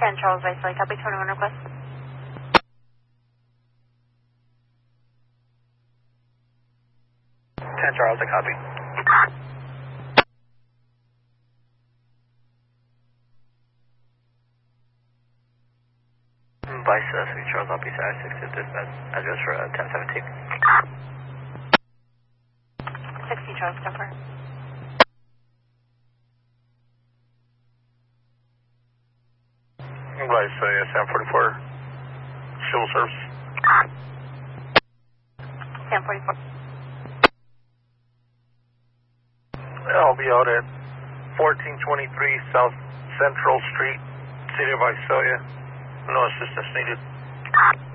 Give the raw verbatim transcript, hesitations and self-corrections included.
ten Charles Viceroy, copy twenty-one request. ten Charles, I copy. Vice uh, three Charles, I'll be satisfied with this address for uh, ten seventeen. sixty Charles, Denver. Vice uh, San forty-four, civil service. San forty-four. I'll be out at fourteen twenty-three South Central Street, City of Visalia. No assistance needed.